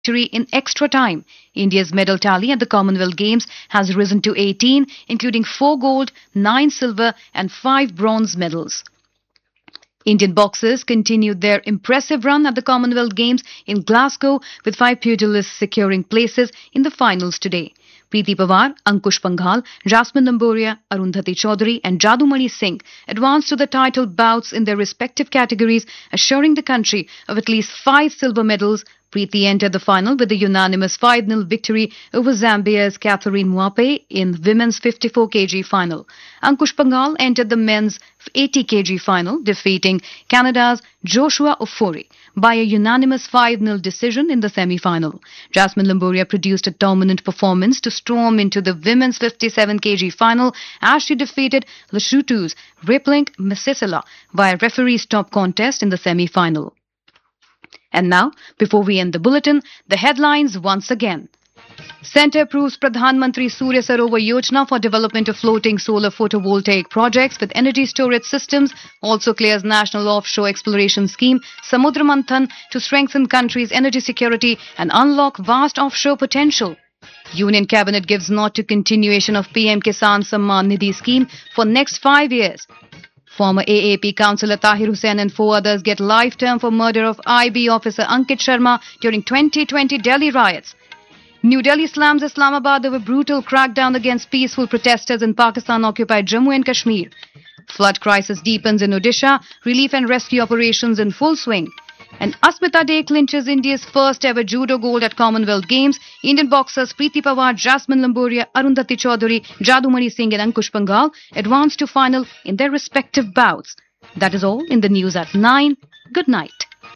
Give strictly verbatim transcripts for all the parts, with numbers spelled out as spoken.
victory in extra time. India's medal tally at the Commonwealth Games has risen to eighteen, including four gold, nine silver, and five bronze medals. Indian boxers continued their impressive run at the Commonwealth Games in Glasgow, with five pugilists securing places in the finals today. Preeti Pawar, Ankush Panghal, Jasmine Lamboria, Arundhati Chaudhary and Jadumani Singh advanced to the title bouts in their respective categories, assuring the country of at least five silver medals. Preeti entered the final with a unanimous five nil victory over Zambia's Catherine Mwape in women's fifty-four kilogram final. Ankush Panghal entered the men's eighty kilogram final, defeating Canada's Joshua Ofori by a unanimous five nil decision in the semi-final. Jasmine Lamboria produced a dominant performance to storm into the women's fifty-seven kilogram final as she defeated Lesotho's Riplink Masisela via referee's top contest in the semi-final. And now, before we end the bulletin, the headlines once again. Centre approves Pradhan Mantri Surya Sarovar Yojana for development of floating solar photovoltaic projects with energy storage systems. Also clears National Offshore Exploration Scheme Samudra Manthan to strengthen country's energy security and unlock vast offshore potential. Union Cabinet gives nod to continuation of P M Kisan Samman Nidhi scheme for next five years. Former A A P councillor Tahir Hussain and four others get life term for murder of I B officer Ankit Sharma during twenty twenty Delhi riots. New Delhi slams Islamabad over brutal crackdown against peaceful protesters in Pakistan-occupied Jammu and Kashmir. Flood crisis deepens in Odisha, relief and rescue operations in full swing. And Asmita Day clinches India's first ever judo gold at Commonwealth Games. Indian boxers Preeti Pawar, Jasmine Lamboria, Arundhati Chaudhary, Jadumani Singh and Ankush Panghal advanced to final in their respective bouts. That is all in the news at nine. Good night.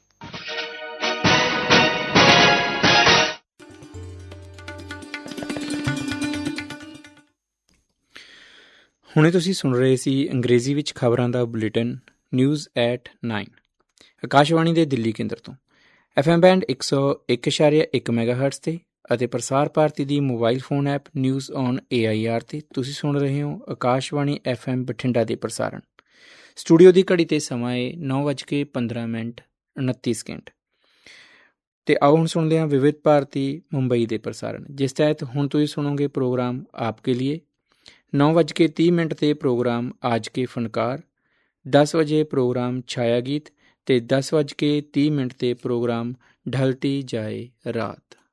ਹੁਣੇ ਤੁਸੀਂ ਸੁਣ ਰਹੇ ਸੀ ਅੰਗਰੇਜ਼ੀ ਵਿੱਚ ਖਬਰਾਂ ਦਾ bulletin news at nine Akashvani ਦੇ ਦਿੱਲੀ ਕੇਂਦਰ ਤੋਂ F M band ਇੱਕ ਸੌ ਇੱਕ ਇਸ਼ਾਰੀਆ ਇੱਕ ਮੈਗਾਹਰਟਜ਼ 'ਤੇ ਅਤੇ ਪ੍ਰਸਾਰ ਭਾਰਤੀ ਦੀ mobile phone app news on A I R 'ਤੇ ਤੁਸੀਂ ਸੁਣ ਰਹੇ ਹੋ ਆਕਾਸ਼ਵਾਣੀ ਐਫ ਐਮ ਬਠਿੰਡਾ ਦੇ ਪ੍ਰਸਾਰਣ। ਸਟੂਡੀਓ ਦੀ ਘੜੀ 'ਤੇ ਸਮਾਂ ਹੈ ਨੌ ਵੱਜ ਕੇ ਪੰਦਰਾਂ ਮਿੰਟ ਉਨੱਤੀ ਸਕਿੰਟ। ਅਤੇ ਆਓ ਹੁਣ ਸੁਣਦੇ ਹਾਂ ਵਿਵਿਧ ਭਾਰਤੀ ਮੁੰਬਈ ਦੇ ਪ੍ਰਸਾਰਣ, ਜਿਸ ਤਹਿਤ ਹੁਣ ਤੁਸੀਂ ਸੁਣੋਗੇ ਪ੍ਰੋਗਰਾਮ ਆਪ ਕੇ ਲੀਏ। नौ बज के तीस मिनट से प्रोग्राम आज के फनकार, दस बजे प्रोग्राम छाया गीत ते दस बज के तीस मिनट से प्रोग्राम ढलती जाए रात।